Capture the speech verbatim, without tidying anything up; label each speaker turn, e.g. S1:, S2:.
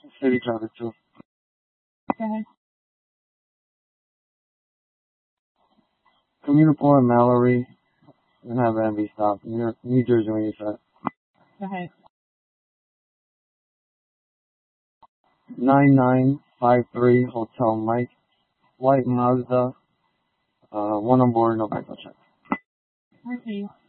S1: City traffic too.
S2: Go ahead.
S1: Commuter Point, Mallory, and have N B stop. New, New Jersey when you set.
S2: Go ahead.
S1: nine nine five three Hotel Mike, White Mazda, uh, one on board, no background check.
S2: Okay.